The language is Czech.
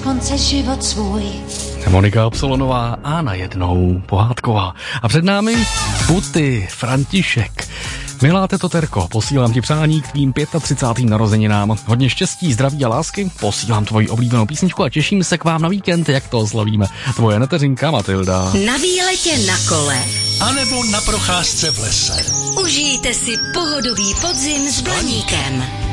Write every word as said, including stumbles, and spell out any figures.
konce život svůj. Monika Absolonová a najednou Pohádková. A před námi Puty, František. Milá teto Terko, posílám ti přání k tvým třicátým pátým narozeninám. Hodně štěstí, zdraví a lásky. Posílám tvoji oblíbenou písničku a těším se k vám na víkend, jak to oslavíme. Tvoje neteřinka Matilda. Na výletě na kole. A nebo na procházce v lese. Užijte si pohodový podzim s Blaníkem.